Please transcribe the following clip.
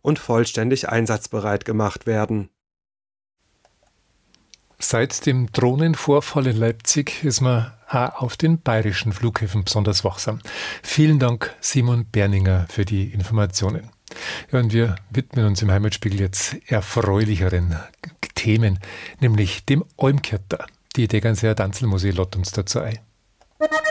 und vollständig einsatzbereit gemacht werden. Seit dem Drohnenvorfall in Leipzig ist man auch auf den bayerischen Flughäfen besonders wachsam. Vielen Dank, Simon Berninger, für die Informationen. Ja, und wir widmen uns im Heimatspiegel jetzt erfreulicheren Themen, nämlich dem Olmkirter. Die Degernseer Tanzelmusik lädt uns dazu ein.